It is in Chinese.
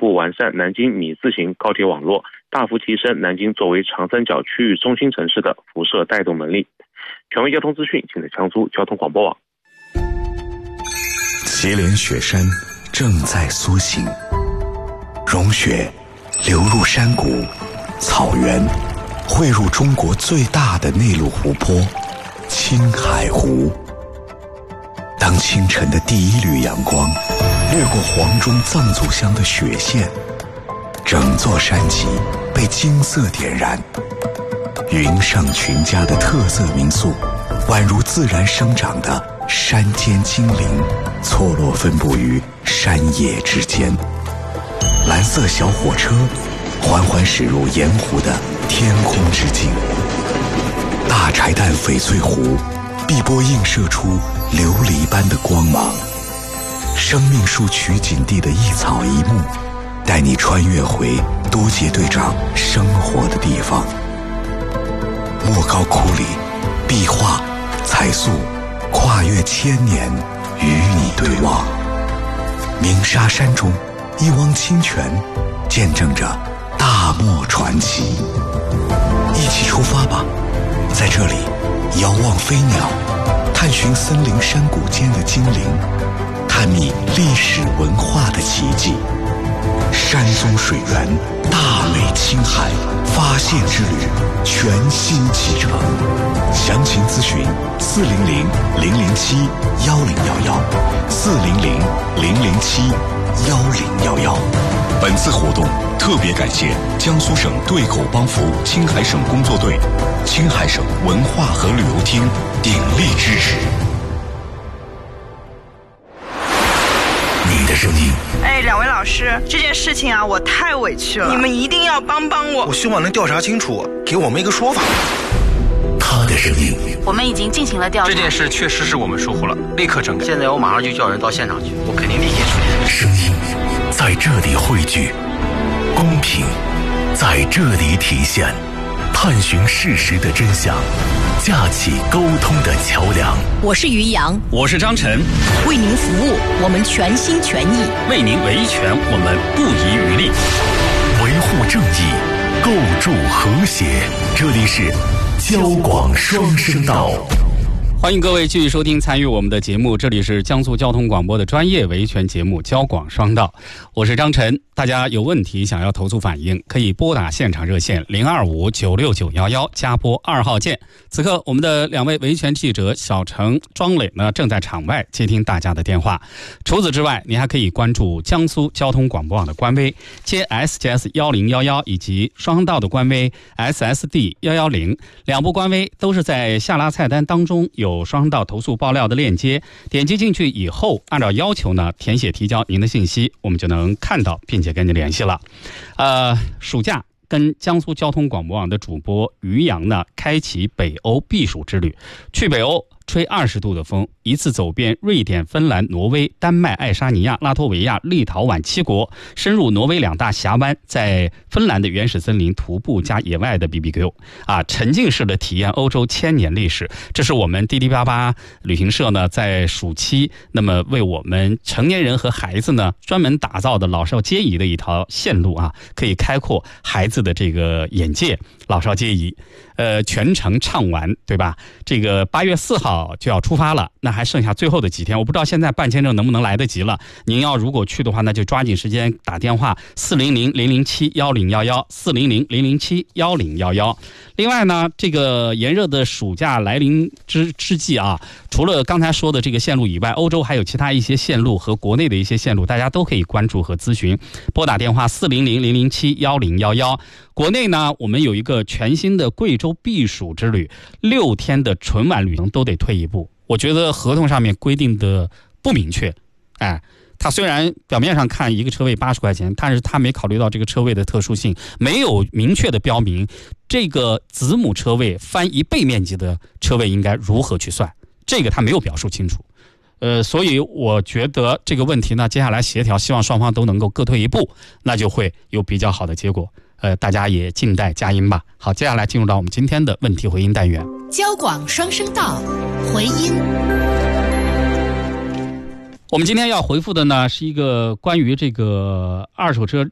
步完善南京米字形高铁网络，大幅提升南京作为长三角区域中心城市的辐射带动能力。权威交通资讯，请在江苏交通广播网。 祁连雪山正在苏醒，融雪流入山谷、草原，汇入中国最大的内陆湖泊青海湖。当清晨的第一缕阳光掠过黄钟藏族乡的雪线，整座山脊被金色点燃。云上群家的特色民宿，宛如自然生长的山间精灵，错落分布于山野之间。蓝色小火车缓缓驶入盐湖的天空之境，大柴旦翡翠湖碧波映射出琉璃般的光芒。生命树取景地的一草一木，带你穿越回都杰队长生活的地方。莫高窟里壁画彩塑跨越千年，与你对望。鸣沙山中一汪清泉，见证着大漠传奇。一起出发吧，在这里遥望飞鸟，探寻森林山谷间的精灵，探秘历史文化的奇迹。山宗水源，大美青海发现之旅全新启程。详情咨询400-007-1011，400-007-1011。本次活动特别感谢江苏省对口帮扶青海省工作队、青海省文化和旅游厅鼎力支持。你的声音。 两位老师，这件事情啊，我太委屈了，你们一定要帮帮我。 我希望能调查清楚，给我们一个说法。 他的声音。 我们已经进行了调查， 这件事确实是我们疏忽了，立刻整改。现在我马上就叫人到现场去，我肯定立即处理。 声音在这里汇聚，公平在这里体现，探寻事实的真相，架起沟通的桥梁。 我是于洋， 我是张晨， 为您服务，我们全心全意； 为您维权，我们不遗余力。 维护正义，构筑和谐。这里是交广双声道。 欢迎各位继续收听参与我们的节目，这里是江苏交通广播的专业维权节目交广双道，我是张晨。大家有问题想要投诉反映，可以拨打现场热线025-96911加拨2号键。此刻我们的两位维权记者小程、庄磊呢正在场外接听大家的电话。除此之外，您还可以关注江苏交通广播网的官微接 SGS1011 以及双道的官微 SSD110，两部官微都是在下拉菜单当中有双道投诉爆料的链接，点击进去以后，按照要求呢填写提交您的信息，我们就能看到并且跟您联系了。暑假跟江苏交通广播网的主播于洋呢开启北欧避暑之旅，去北欧吹20度的风，一次走遍瑞典、芬兰、挪威、丹麦、爱沙尼亚、拉脱维亚、立陶宛7国，深入挪威2大峡湾，在芬兰的原始森林徒步加野外的 BBQ 沉浸式的体验欧洲1000年历史。这是我们滴滴88旅行社呢在暑期那么为我们成年人和孩子呢专门打造的老少皆宜的一条线路可以开阔孩子的这个眼界，老少皆宜。全程畅玩，对吧？这个8月4号就要出发了，那还剩下最后的几天，我不知道现在办签证能不能来得及了。您要如果去的话，那就抓紧时间打电话400-007-1011 400-007-1011。另外呢，这个炎热的暑假来临之际除了刚才说的这个线路以外，欧洲还有其他一些线路和国内的一些线路，大家都可以关注和咨询。拨打电话400-007-1011。国内呢，我们有一个全新的贵州避暑之旅，6天的纯玩旅行都得退一步。我觉得合同上面规定的不明确，它虽然表面上看一个车位80块钱，但是它没考虑到这个车位的特殊性，没有明确的标明这个子母车位翻1倍面积的车位应该如何去算，这个它没有表述清楚。所以我觉得这个问题呢，接下来协调，希望双方都能够各退一步，那就会有比较好的结果。大家也静待佳音吧。好，接下来进入到我们今天的问题回音单元。 交广双声道回音。 我们今天要回复的呢，是一个关于这个二手车